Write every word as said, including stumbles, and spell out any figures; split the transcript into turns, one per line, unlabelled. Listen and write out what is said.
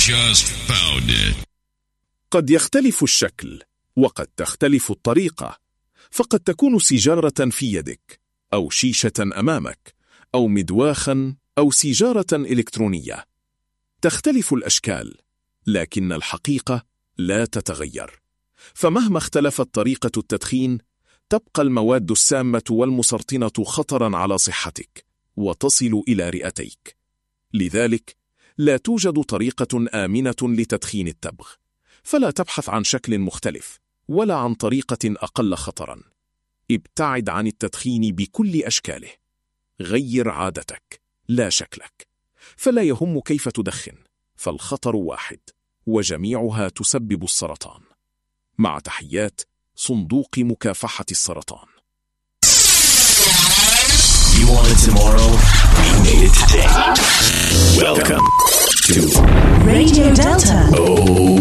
just found it.
قد يختلف الشكل وقد تختلف الطريقة، فقد تكون سيجارة في يدك أو شيشة أمامك أو مدواخا أو سيجارة إلكترونية. تختلف الأشكال، لكن الحقيقة لا تتغير. فمهما اختلفت طريقة التدخين، تبقى المواد السامة والمسرطنة خطرا على صحتك وتصل إلى رئتيك. لذلك لا توجد طريقة آمنة لتدخين التبغ، فلا تبحث عن شكل مختلف ولا عن طريقة أقل خطرا. ابتعد عن التدخين بكل أشكاله. غير عادتك لا شكلك، فلا يهم كيف تدخن، فالخطر واحد وجميعها تسبب السرطان. مع تحيات صندوق مكافحة السرطان.
You wanted tomorrow, we made it today. Welcome to Radio Delta. Oh.